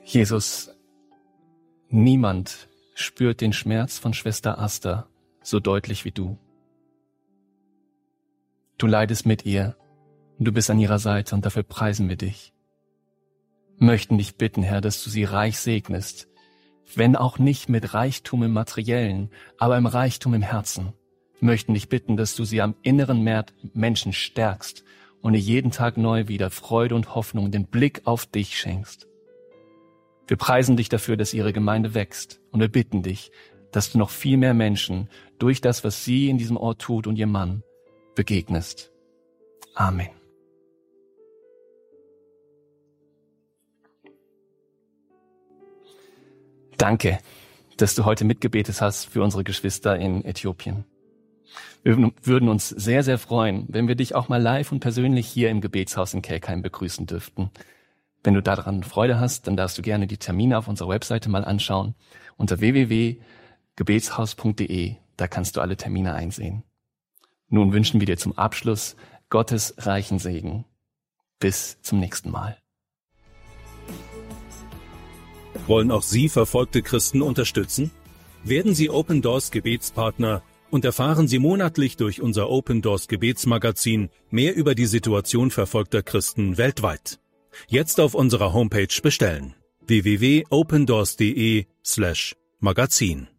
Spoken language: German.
Jesus, niemand spürt den Schmerz von Schwester Asta so deutlich wie du. Du leidest mit ihr und du bist an ihrer Seite und dafür preisen wir dich. Möchten dich bitten, Herr, dass du sie reich segnest, wenn auch nicht mit Reichtum im Materiellen, aber im Reichtum im Herzen. Möchten dich bitten, dass du sie am inneren Menschen stärkst und ihr jeden Tag neu wieder Freude und Hoffnung, den Blick auf dich schenkst. Wir preisen dich dafür, dass ihre Gemeinde wächst und wir bitten dich, dass du noch viel mehr Menschen durch das, was sie in diesem Ort tut und ihr Mann, begegnest. Amen. Danke, dass du heute mitgebetet hast für unsere Geschwister in Äthiopien. Wir würden uns sehr, sehr freuen, wenn wir dich auch mal live und persönlich hier im Gebetshaus in Kelkheim begrüßen dürften. Wenn du daran Freude hast, dann darfst du gerne die Termine auf unserer Webseite mal anschauen. Unter www.gebetshaus.de, da kannst du alle Termine einsehen. Nun wünschen wir dir zum Abschluss Gottes reichen Segen. Bis zum nächsten Mal. Wollen auch Sie verfolgte Christen unterstützen? Werden Sie Open Doors Gebetspartner und erfahren Sie monatlich durch unser Open Doors Gebetsmagazin mehr über die Situation verfolgter Christen weltweit. Jetzt auf unserer Homepage bestellen: www.opendoors.de/magazin.